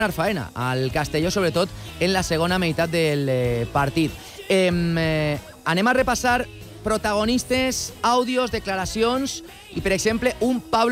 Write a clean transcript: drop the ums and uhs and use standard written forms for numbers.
faena al Castelló, sobretot en la segona meitat del partit. Anem a repassar protagonistes, àudios, declaracions i, per exemple, un Pablo